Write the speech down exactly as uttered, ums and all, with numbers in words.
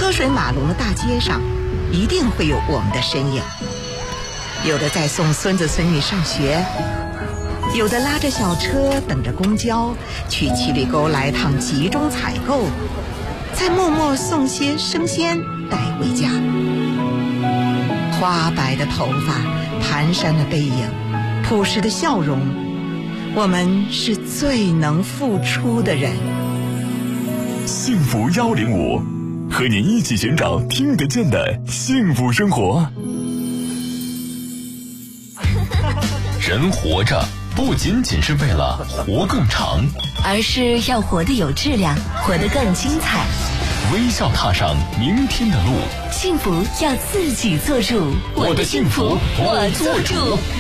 车水马龙的大街上，一定会有我们的身影。有的在送孙子孙女上学，有的拉着小车等着公交去七里沟来趟集中采购，再默默送些生鲜带回家。花白的头发，蹒跚的背影，朴实的笑容，我们是最能付出的人。 幸福一零五，和您一起寻找听得见的幸福生活。 人活着不仅仅是为了活更长， 而是要活得有质量，活得更精彩。 微笑踏上明天的路， 幸福要自己做主。 我的幸福我做主。